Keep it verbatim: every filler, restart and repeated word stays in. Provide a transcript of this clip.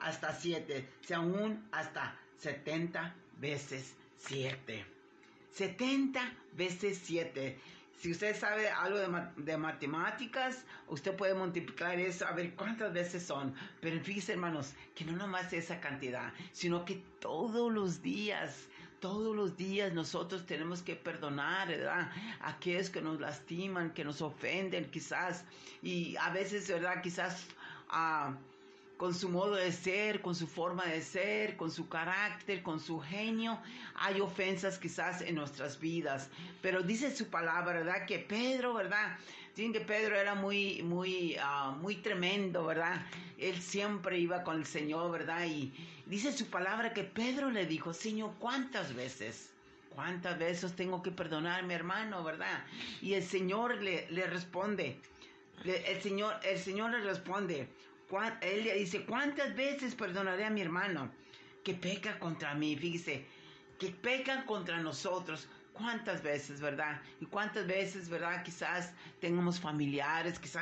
hasta siete, si aún hasta setenta veces siete. setenta veces siete. Si usted sabe algo de, ma de matemáticas, usted puede multiplicar eso, a ver cuántas veces son. Pero fíjense, hermanos, que no nomás esa cantidad, sino que todos los días, todos los días nosotros tenemos que perdonar, ¿verdad? A aquellos que nos lastiman, que nos ofenden, quizás. Y a veces, ¿verdad? Quizás Uh, con su modo de ser, con su forma de ser, con su carácter, con su genio, hay ofensas quizás en nuestras vidas. Pero dice su palabra, ¿verdad? Que Pedro, ¿verdad? Dicen que Pedro era muy, muy, uh, muy tremendo, ¿verdad? Él siempre iba con el Señor, ¿verdad? Y dice su palabra que Pedro le dijo, Señor, ¿cuántas veces? ¿Cuántas veces tengo que perdonar a mi hermano, verdad? Y el Señor le, le responde, le, el, Señor, el Señor le responde, él le dice, ¿cuántas veces perdonaré a mi hermano que peca contra mí? Fíjese, que pecan contra nosotros. ¿Cuántas veces, verdad? Y cuántas veces, verdad? Quizás tengamos familiares, quizás